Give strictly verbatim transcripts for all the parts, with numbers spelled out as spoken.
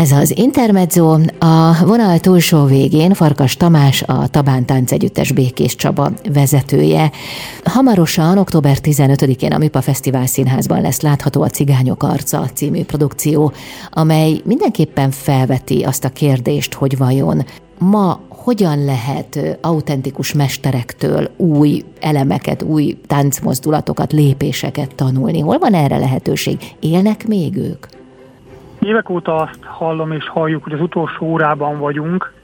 Ez az Intermezzo, a vonal túlsó végén Farkas Tamás, a Tabán Táncegyüttes Békés Csaba vezetője. Hamarosan, október tizenötödikén a Műpa Fesztivál Színházban lesz látható a Cigányok arca című produkció, amely mindenképpen felveti azt a kérdést, hogy vajon ma hogyan lehet autentikus mesterektől új elemeket, új táncmozdulatokat, lépéseket tanulni? Hol van erre lehetőség? Élnek még ők? Évek óta azt hallom és halljuk, hogy az utolsó órában vagyunk.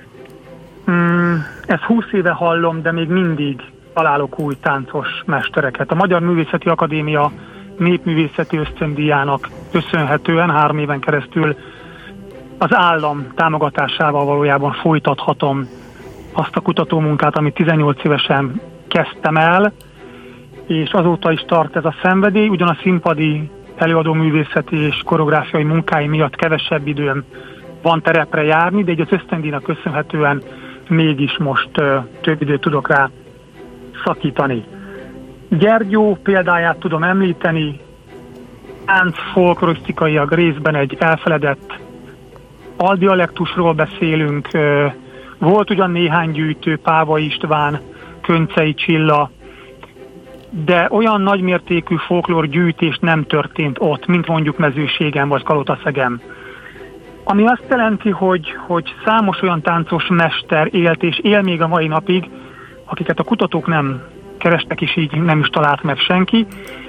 Ezt húsz éve hallom, de még mindig találok új táncos mestereket. A Magyar Művészeti Akadémia népművészeti ösztöndíjának köszönhetően három éven keresztül az állam támogatásával valójában folytathatom azt a kutatómunkát, amit tizennyolc évesen kezdtem el, és azóta is tart ez a szenvedély. Ugyan a színpadi előadó művészeti és koreográfiai munkái miatt kevesebb időm van terepre járni, de így az ösztöndíjnak köszönhetően mégis most ö, több időt tudok rá szakítani. Gyergyó példáját tudom említeni, tánc folklorisztikaiak részben egy elfeledett aldialektusról beszélünk, ö, volt ugyan néhány gyűjtő, Páva István, Köncei Csilla, de olyan nagymértékű folklórgyűjtés nem történt ott, mint mondjuk Mezőségen vagy Kalotaszegen. Ami azt jelenti, hogy, hogy számos olyan táncos mester élt és él még a mai napig, akiket a kutatók nem kerestek és így nem is talált meg senki,